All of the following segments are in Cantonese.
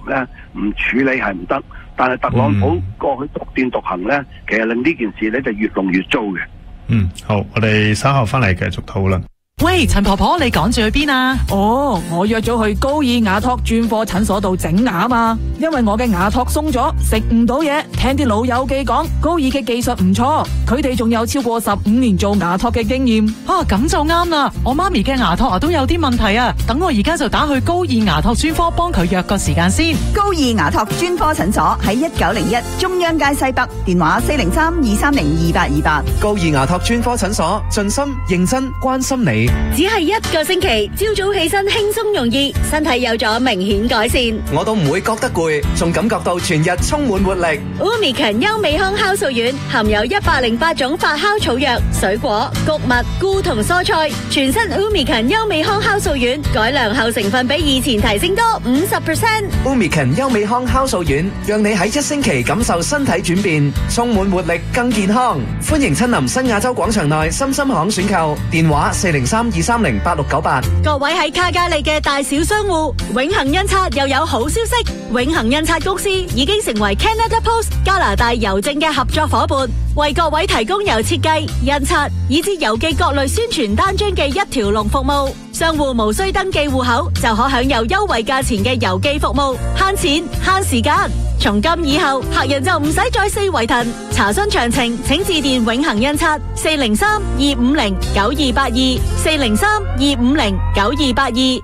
咧唔處理係唔得，但係特朗普過去獨斷獨行咧，其實令呢件事咧就越弄越糟嘅。 好，我哋稍後翻嚟繼續討論。 喂，陳婆婆，你趕住去邊啊？ 我約咗去高爾雅托專科診所度整牙嘛，因為我嘅牙托鬆咗，食唔到嘢。聽啲老友記講，高爾嘅技術唔錯，佢哋仲有超過15年做牙托嘅經驗。 咁就啱啦，我媽咪嘅牙托都有啲問題啊，等我而家就打去高爾牙托專科幫佢約個時間先。 高爾牙托專科診所喺1901中央街西北，電話403-230-2828。 高爾牙托專科診所，盡心認真關心你。 只係1個星期，朝早起身輕鬆容易，身體有咗明顯改善。 我都唔會覺得攰，仲感覺到全日充滿活力。 Umicon 優美康酵素丸含有108種發酵草藥、水果、穀物、菇同蔬菜，全新 Umicon 優美康酵素丸改良後成分比以前提升多50%。 Umicon 優美康酵素丸，讓你喺1星期感受身體轉變，充滿活力，更健康。歡迎親臨新亞洲廣場內深深行選購，電話403-230-8698。 各位喺卡加利嘅大小商戶，永恒印刷又有好消息，永恒印刷公司已經成為 Canada Post 加拿大郵政嘅合作夥伴，為各位提供由設計、印刷以至郵寄各類宣傳單張嘅一條龍服務。商戶無需登記戶口就可享有優惠價錢嘅郵寄服務，慳錢慳時間。從今以後，客人就唔使再四圍騰。查詢詳情，請致電永恒印刷403-250-9282 403-250-9282。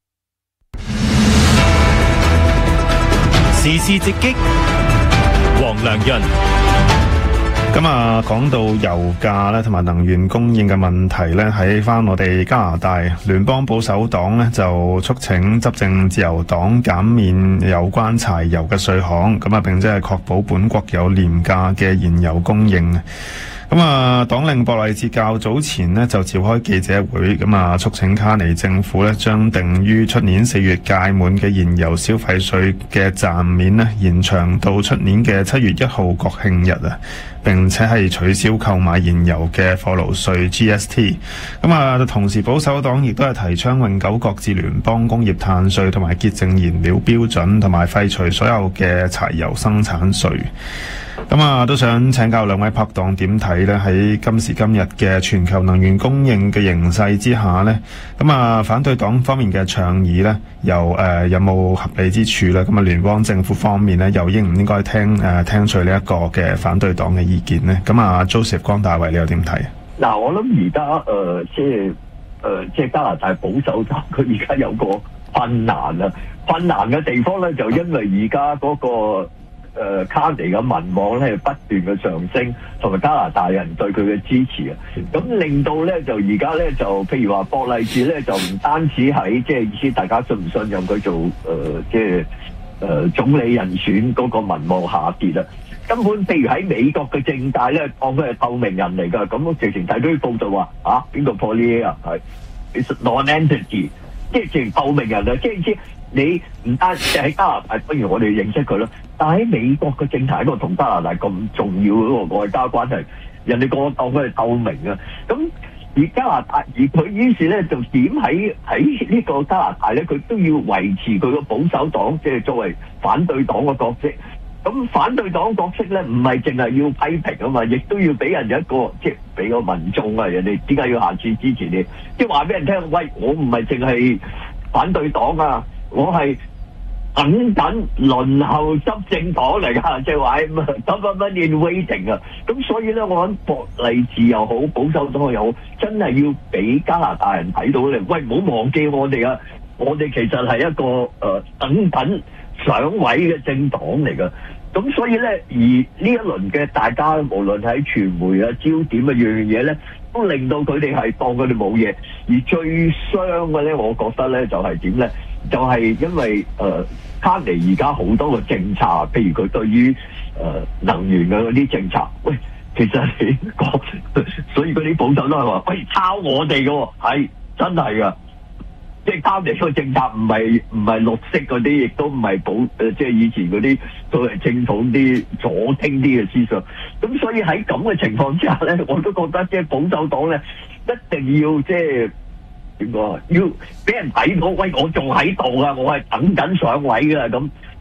時事直擊，黃良潤。 咁啊，講到油價咧同埋能源供應嘅問題咧，喺翻我哋加拿大聯邦保守黨咧就促請執政自由黨減免有關柴油嘅稅項，咁啊並且係確保本國有廉價嘅燃油供應。咁啊，黨領博勵哲較早前呢就召開記者會，咁啊促請卡尼政府呢將定於出年4月屆滿嘅燃油消費稅嘅暫免呢延長到出年嘅7月1號國慶日啊，並且係取消購買燃油嘅貨爐稅 GST。咁啊，同時保守黨亦都係提倡永久擱置聯邦工業碳稅同埋潔淨燃料標準，同埋廢除所有嘅柴油生產稅。咁啊，都想請教兩位拍檔點睇呢？喺今時今日嘅全球能源供應嘅形勢之下呢，咁啊，反對黨方面嘅倡議呢，又有冇合理之處呢？咁啊，聯邦政府方面呢，又應唔應該聽取呢一個嘅反對黨嘅意見呢？咁啊 ，Joseph 江大衛，你又點睇？ 嗱，我諗而家即係加拿大保守黨，佢而家有個困難啊！困難嘅地方咧，就因為而家嗰個卡尼嘅民望咧不斷嘅上升，同埋加拿大人對佢嘅支持啊，咁令到咧就而家咧就譬如話博勵治咧就唔單止喺即係意思大家信唔信任佢做總理人選嗰個民望下跌啊，根本譬如喺美國嘅政界咧當佢係透明人嚟㗎，咁直情睇到啲報道話邊個破呢啊係 it's non-entity， 即係直情透明人啊，即係你唔單止喺加拿大，不如我哋認識佢咯。但喺美國嘅政壇，一個同加拿大咁重要嗰個外交關係，人哋個當佢係透明啊。咁而加拿大，而佢於是咧就點喺呢個加拿大咧，佢都要維持佢個保守黨，即係作為反對黨嘅角色。咁反對黨角色咧，唔係淨係要批評啊嘛，亦都要俾人一個即係俾個民眾啊，人哋點解要下次支持你？即係話俾人聽，喂，我唔係淨係反對黨啊！我係等緊輪候執政黨嚟噶，即係話government in waiting 啊！咁所以咧，我諗博勵治又好，保守黨又好，真係要俾加拿大人睇到咧。喂，唔好忘記我哋啊！我哋其實係一個等緊上位嘅政黨嚟噶。咁所以咧，而呢一輪嘅大家無論喺傳媒啊、焦點啊樣樣嘢咧，都令到佢哋係當佢哋冇嘢。而最傷嘅咧，我覺得咧就係點咧？就係因為卡尼而家好多個政策，譬如佢對於能源嘅嗰啲政策，喂，其實你講，所以嗰啲保守都係話，喂，抄我哋嘅喎，係真係噶，即係卡尼個政策唔係綠色嗰啲，亦都唔係即係以前嗰啲都係正統啲左傾啲嘅思想。咁所以喺咁嘅情況之下咧，我都覺得即係保守黨咧一定要即係。點講啊？要俾人睇到，喂，我仲喺度啊！我係等緊上位噶，咁